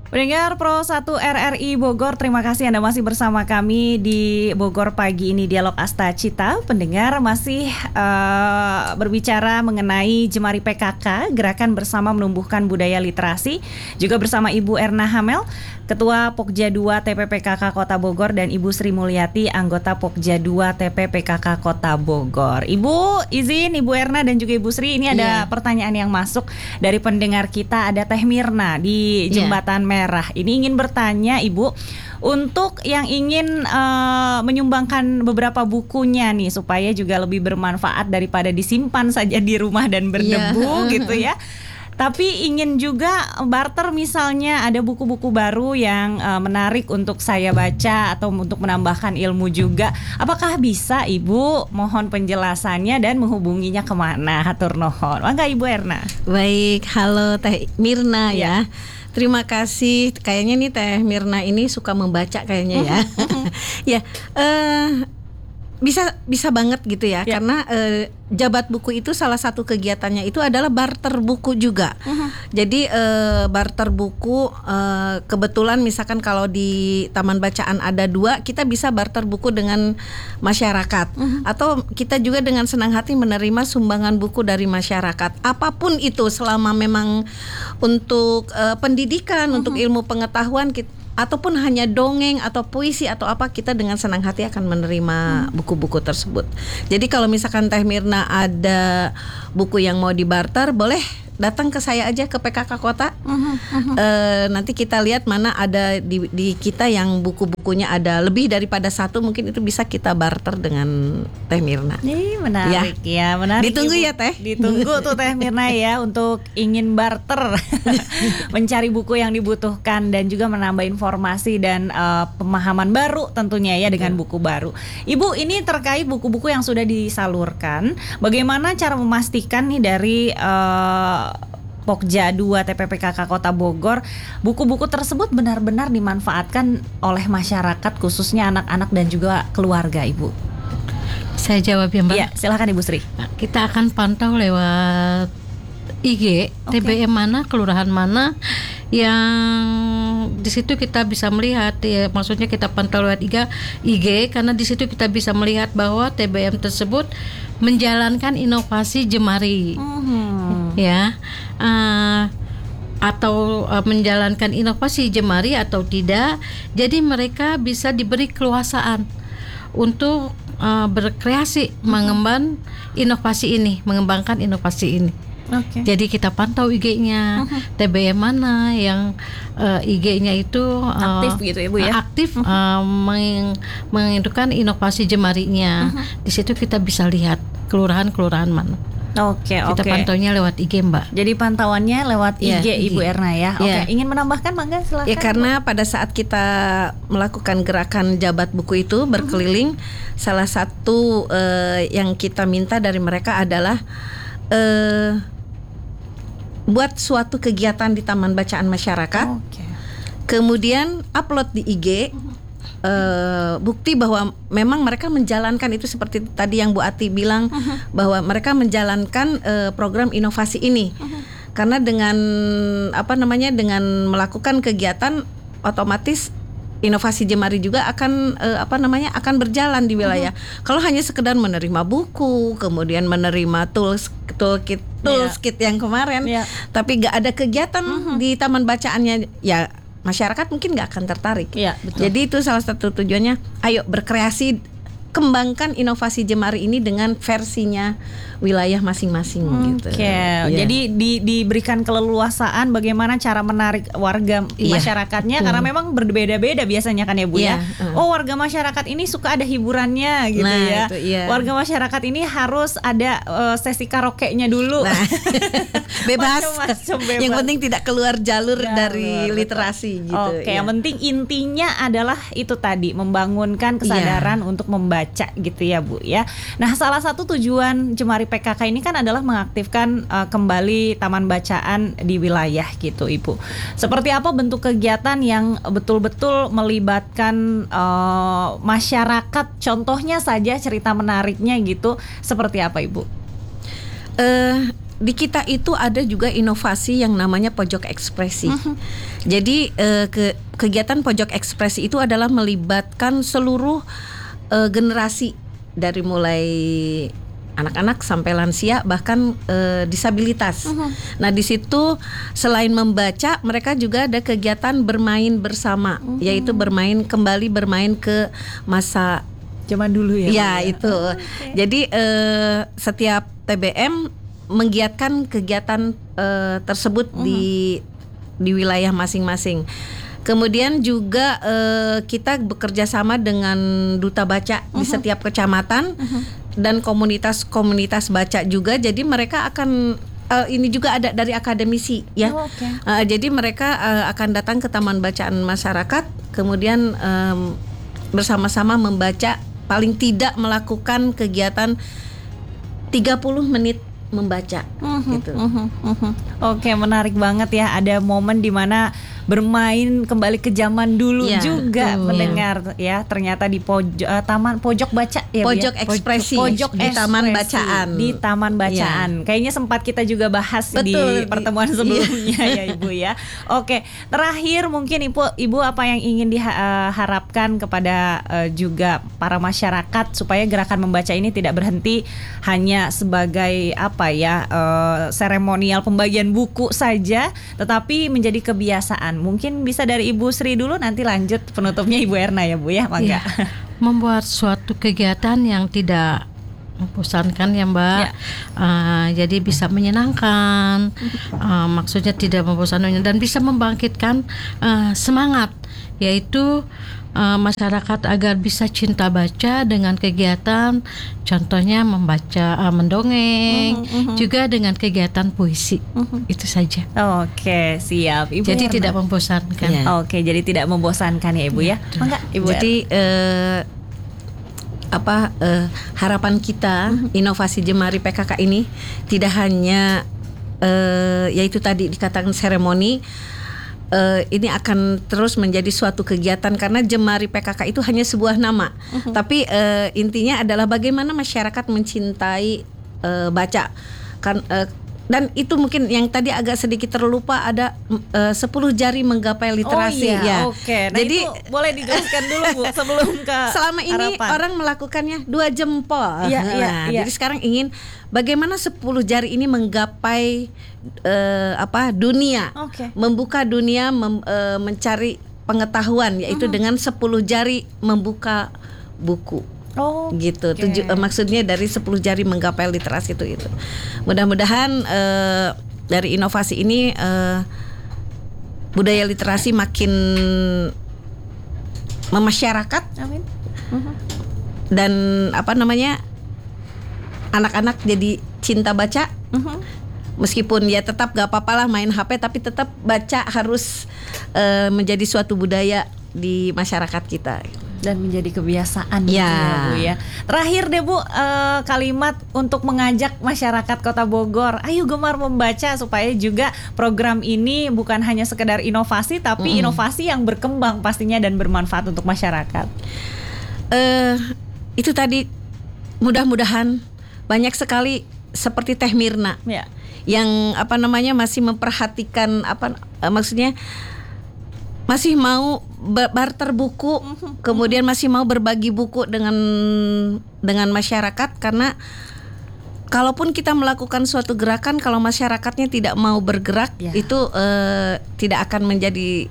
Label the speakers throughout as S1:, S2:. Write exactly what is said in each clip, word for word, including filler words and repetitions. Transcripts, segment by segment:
S1: Pendengar Pro satu R R I Bogor, terima kasih Anda masih bersama kami di Bogor pagi ini, Dialog Asta Cita. Pendengar masih uh, berbicara mengenai Jemari P K K, Gerakan Bersama Menumbuhkan Budaya Literasi, juga bersama Ibu Erna Hamel, Ketua Pokja dua T P P K K Kota Bogor, dan Ibu Sri Mulyati, anggota Pokja dua T P P K K Kota Bogor. Ibu, izin Ibu Erna dan juga Ibu Sri, ini ada yeah. pertanyaan yang masuk dari pendengar kita. Ada Teh Mirna di Jembatan yeah. Merah. Ini ingin bertanya Ibu, untuk yang ingin uh, menyumbangkan beberapa bukunya nih supaya juga lebih bermanfaat daripada disimpan saja di rumah dan berdebu yeah. gitu ya. Tapi ingin juga barter, misalnya ada buku-buku baru yang uh, menarik untuk saya baca atau untuk menambahkan ilmu juga. Apakah bisa Ibu? Mohon penjelasannya dan menghubunginya kemana? Hatur nuhun. Mangga Ibu Erna.
S2: Baik, halo Teh Mirna ya. ya. Terima kasih. Kayaknya nih Teh Mirna ini suka membaca kayaknya ya. ya, uh, bisa bisa banget gitu ya. ya. Karena uh, Jabat Buku itu salah satu kegiatannya itu adalah barter buku juga. Uh-huh. Jadi uh, barter buku uh, kebetulan misalkan kalau di Taman Bacaan ada dua, kita bisa barter buku dengan masyarakat. Uh-huh. Atau kita juga dengan senang hati menerima sumbangan buku dari masyarakat. Apapun itu, selama memang untuk uh, pendidikan, uh-huh. untuk ilmu pengetahuan kita, ataupun hanya dongeng atau puisi atau apa, kita dengan senang hati akan menerima hmm. buku-buku tersebut. Jadi kalau misalkan Teh Mirna ada buku yang mau dibarter, boleh datang ke saya aja ke P K K Kota. Uh-huh, uh-huh. E, nanti kita lihat mana ada di, di kita yang buku-bukunya ada lebih daripada satu, mungkin itu bisa kita barter dengan Teh Mirna.
S1: Ini menarik ya, ya menarik.
S2: Ditunggu
S1: Ibu.
S2: ya Teh.
S1: Ditunggu tuh Teh Mirna ya untuk ingin barter, mencari buku yang dibutuhkan dan juga menambah informasi dan uh, pemahaman baru tentunya ya dengan buku baru. Ibu, ini terkait buku-buku yang sudah disalurkan, bagaimana cara memastikan nih dari uh, Pokja dua T P P K K Kota Bogor, buku-buku tersebut benar-benar dimanfaatkan oleh masyarakat, khususnya anak-anak dan juga keluarga, Ibu?
S3: Saya jawab ya Mbak.
S1: Iya, silakan Ibu Sri.
S3: Kita akan pantau lewat I G, okay. T B M mana, kelurahan mana yang di situ kita bisa melihat ya, maksudnya kita pantau lewat I G karena di situ kita bisa melihat bahwa T B M tersebut menjalankan inovasi Jemari, mm-hmm. ya, uh, atau uh, menjalankan inovasi Jemari atau tidak. Jadi mereka bisa diberi keluasaan untuk uh, berkreasi, mm-hmm. mengemban inovasi ini, mengembangkan inovasi ini. Okay. Jadi kita pantau I G-nya, uh-huh. T B M mana yang uh, I G-nya itu uh,
S1: aktif gitu ya Bu ya.
S3: Aktif uh-huh. uh, meng- mengindukan inovasi Jemarinya. Uh-huh. Di situ kita bisa lihat kelurahan-kelurahan mana.
S1: Oke, okay, oke.
S3: Kita okay. pantaunya lewat I G, Mbak.
S1: Jadi pantauannya lewat I G, yeah, Ibu I G. Erna ya. Oke, okay. yeah. Ingin menambahkan mangga silakan.
S2: Ya, karena pada saat kita melakukan gerakan Jabat Buku itu berkeliling, uh-huh. salah satu uh, yang kita minta dari mereka adalah uh, buat suatu kegiatan di Taman Bacaan Masyarakat, oh, okay. kemudian upload di I G, uh-huh. uh, bukti bahwa memang mereka menjalankan itu seperti tadi yang Bu Ati bilang, uh-huh. bahwa mereka menjalankan uh, program inovasi ini, uh-huh. karena dengan apa namanya dengan melakukan kegiatan otomatis inovasi Jemari juga akan uh, apa namanya akan berjalan di wilayah. Uh-huh. Kalau hanya sekedar menerima buku, kemudian menerima tools toolkit tools yeah. kit yang kemarin, yeah. tapi nggak ada kegiatan uh-huh. di taman bacaannya, ya masyarakat mungkin nggak akan tertarik.
S1: Yeah, betul.
S2: Jadi itu salah satu tujuannya. Ayo berkreasi, kembangkan inovasi Jemari ini dengan versinya wilayah masing-masing, hmm, gitu.
S1: Oke, okay. yeah. Jadi di, diberikan keleluasaan bagaimana cara menarik warga yeah. masyarakatnya, hmm. karena memang berbeda-beda biasanya kan ya Bu yeah. ya. Uh. Oh, warga masyarakat ini suka ada hiburannya gitu nah, ya. Itu, yeah. Warga masyarakat ini harus ada uh, sesi karaoke-nya dulu. Nah.
S2: bebas.
S1: Macam-macam bebas.
S2: Yang penting tidak keluar jalur ya, dari betul. Literasi gitu.
S1: Oke, okay, ya. Yang penting intinya adalah itu tadi, membangunkan kesadaran yeah. untuk membaca gitu ya Bu ya. Nah, salah satu tujuan Jemari P K K ini kan adalah mengaktifkan uh, kembali taman bacaan di wilayah gitu Ibu. Seperti apa bentuk kegiatan yang betul-betul melibatkan uh, masyarakat? Contohnya saja cerita menariknya gitu, seperti apa Ibu?
S2: Uh, di kita itu ada juga inovasi yang namanya pojok ekspresi. Uh-huh. Jadi uh, ke, kegiatan pojok ekspresi itu adalah melibatkan seluruh uh, generasi dari mulai anak-anak sampai lansia bahkan uh, disabilitas. Uh-huh. Nah di situ selain membaca mereka juga ada kegiatan bermain bersama, uh-huh. yaitu bermain kembali bermain ke masa
S1: zaman dulu ya.
S2: Ya,
S1: ya?
S2: itu.
S1: Oh, okay.
S2: Jadi uh, setiap T B M menggiatkan kegiatan uh, tersebut uh-huh. di di wilayah masing-masing. Kemudian juga uh, kita bekerja sama dengan duta baca uh-huh. di setiap kecamatan uh-huh. dan komunitas-komunitas baca juga. Jadi mereka akan uh, ini juga ada dari akademisi ya. Oh, okay. uh, jadi mereka uh, akan datang ke Taman Bacaan Masyarakat, kemudian um, bersama-sama membaca, paling tidak melakukan kegiatan tiga puluh menit membaca
S1: uh-huh,
S2: gitu.
S1: Uh-huh, uh-huh. Oke, menarik banget ya, ada momen di mana bermain kembali ke zaman dulu ya, juga tuh. Mendengar ya ternyata di pojok uh, taman pojok baca ya
S2: pojok
S1: ya?
S2: ekspresi
S1: pojok
S2: di
S1: ekspresi,
S2: taman bacaan
S1: di taman bacaan ya. Kayaknya sempat kita juga bahas
S2: Betul,
S1: di pertemuan sebelumnya ya Ibu ya. Oke, terakhir mungkin Ibu Ibu apa yang ingin diharapkan kepada uh, juga para masyarakat supaya gerakan membaca ini tidak berhenti hanya sebagai apa ya uh, seremonial pembagian buku saja, tetapi menjadi kebiasaan. Mungkin bisa dari Ibu Sri dulu, nanti lanjut penutupnya Ibu Erna ya Bu ya, mangga. Ya,
S3: membuat suatu kegiatan yang tidak membosankan ya Mbak, ya. Uh, jadi bisa menyenangkan, uh, maksudnya tidak membosankan dan bisa membangkitkan uh, semangat, yaitu uh, masyarakat agar bisa cinta baca dengan kegiatan, contohnya membaca, uh, mendongeng, uh-huh, uh-huh. juga dengan kegiatan puisi, uh-huh. itu saja.
S1: Oke, siap. Ibu
S3: jadi
S1: Erna.
S3: Tidak membosankan.
S1: Ya. Oke, jadi tidak membosankan ya Ibu ya. Mangga, Ibu.
S2: Jadi uh, apa uh, harapan kita uh-huh. inovasi Jemari P K K ini tidak hanya uh, yaitu tadi dikatakan seremoni. Uh, ini akan terus menjadi suatu kegiatan karena Jemari P K K itu hanya sebuah nama, uh-huh. tapi uh, intinya adalah bagaimana masyarakat mencintai uh, baca kan, uh, dan itu mungkin yang tadi agak sedikit terlupa ada uh, sepuluh jari menggapai literasi.
S1: Oh iya,
S2: ya.
S1: oke. Okay. Nah, jadi itu boleh dijelaskan dulu Bu sebelum ke
S2: selama ini
S1: harapan.
S2: Orang melakukannya dua jempol.
S1: Iya,
S2: nah,
S1: iya, iya.
S2: Jadi sekarang ingin bagaimana sepuluh jari ini menggapai uh, apa dunia, okay. membuka dunia, mem, uh, mencari pengetahuan, yaitu uh-huh. dengan sepuluh jari membuka buku. Oh, gitu. Okay. Tuju, uh, maksudnya dari sepuluh jari menggapai literasi itu itu. Mudah-mudahan uh, dari inovasi ini uh, budaya literasi makin memasyarakat. Amin. Uh-huh. Dan apa namanya? Anak-anak jadi cinta baca. Uh-huh. Meskipun ya tetap gak apa-apalah main H P, tapi tetap baca harus uh, menjadi suatu budaya di masyarakat kita.
S1: Dan menjadi kebiasaan
S2: ya.
S1: Gitu ya Bu ya. Terakhir deh Bu, uh, kalimat untuk mengajak masyarakat Kota Bogor, ayo gemar membaca supaya juga program ini bukan hanya sekedar inovasi, tapi mm. inovasi yang berkembang pastinya dan bermanfaat untuk masyarakat.
S2: Uh, itu tadi mudah-mudahan banyak sekali seperti Teh Mirna ya. Yang apa namanya masih memperhatikan apa uh, maksudnya masih mau barter buku, uh-huh. kemudian masih mau berbagi buku dengan dengan masyarakat, karena kalaupun kita melakukan suatu gerakan kalau masyarakatnya tidak mau bergerak ya. Itu uh, tidak akan menjadi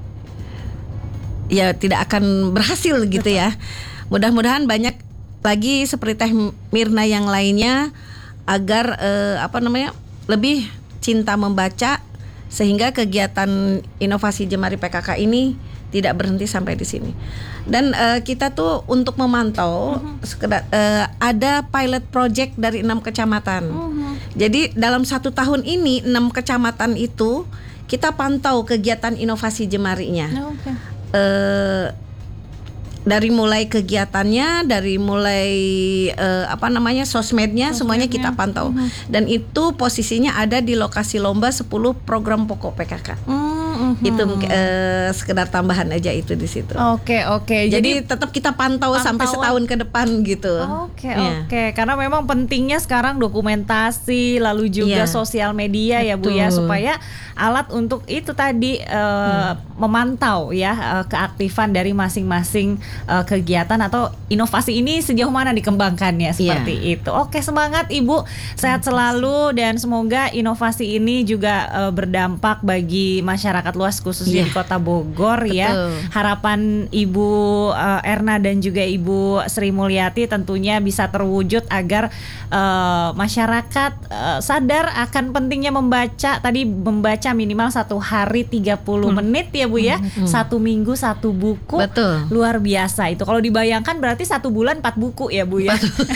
S2: ya tidak akan berhasil gitu. Betul. Ya. Mudah-mudahan banyak lagi seperti Teh Mirna yang lainnya agar uh, apa namanya lebih cinta membaca, sehingga kegiatan inovasi Jemari P K K ini tidak berhenti sampai di sini. Dan uh, kita tuh untuk memantau uh-huh. sekedar, uh, ada pilot project dari enam kecamatan. Uh-huh. Jadi dalam satu tahun ini enam kecamatan itu kita pantau kegiatan inovasi Jemarinya. Uh, okay. uh, dari mulai kegiatannya, dari mulai eh, apa namanya sosmednya, semuanya kita pantau. Uh-huh. Dan itu posisinya ada di lokasi lomba sepuluh program pokok P K K. Uh-huh. Itu eh, sekedar tambahan aja itu di situ.
S1: Oke oke.
S2: Jadi, Jadi tetap kita pantau pantauan sampai setahun ke depan gitu.
S1: Oke ya. Oke. Karena memang pentingnya sekarang dokumentasi, lalu juga ya. Sosial media. Betul. Ya Bu ya, supaya alat untuk itu tadi uh, hmm. memantau ya uh, keaktifan dari masing-masing uh, kegiatan atau inovasi ini sejauh mana dikembangkannya seperti yeah. itu. Oke, semangat Ibu, sehat selalu dan semoga inovasi ini juga uh, berdampak bagi masyarakat luas khususnya yeah. di Kota Bogor. Betul. Ya. Harapan Ibu uh, Erna dan juga Ibu Sri Mulyati tentunya bisa terwujud agar uh, masyarakat uh, sadar akan pentingnya membaca, tadi membaca minimal satu hari tiga puluh hmm. menit ya Bu ya. Hmm. Satu minggu satu buku.
S2: Betul.
S1: Luar biasa itu. Kalau dibayangkan berarti satu bulan empat buku ya Bu ya.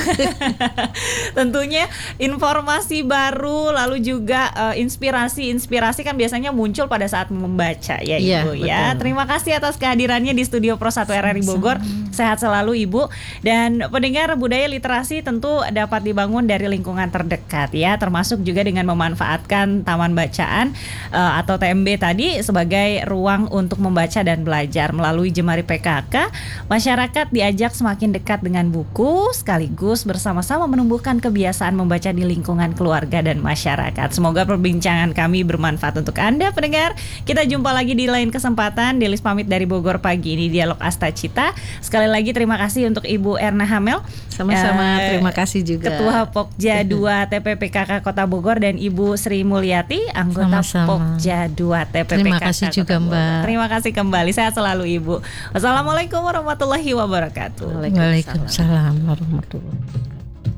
S1: Tentunya informasi baru lalu juga uh, inspirasi-inspirasi kan biasanya muncul pada saat membaca ya Ibu ya. ya. Terima kasih atas kehadirannya di studio Pro satu R R I Bogor. Sehat selalu Ibu. Dan pendengar, budaya literasi tentu dapat dibangun dari lingkungan terdekat ya, termasuk juga dengan memanfaatkan taman bacaan Uh, atau T M B tadi sebagai ruang untuk membaca dan belajar. Melalui Jemari P K K, masyarakat diajak semakin dekat dengan buku sekaligus bersama-sama menumbuhkan kebiasaan membaca di lingkungan keluarga dan masyarakat. Semoga perbincangan kami bermanfaat untuk Anda pendengar. Kita jumpa lagi di lain kesempatan. Delis pamit dari Bogor pagi ini Dialog Astacita. Sekali lagi terima kasih untuk Ibu Erna Hamel.
S2: Sama-sama, uh, terima kasih juga
S1: Ketua Pokja dua T P P K K Kota Bogor dan Ibu Sri Mulyati, anggota Sama-sama. Pokja dua T P P K K.
S3: Terima kasih juga Mbak.
S1: Terima kasih kembali. Sehat selalu Ibu. Wassalamualaikum warahmatullahi wabarakatuh.
S3: Waalaikumsalam warahmatullahi wabarakatuh.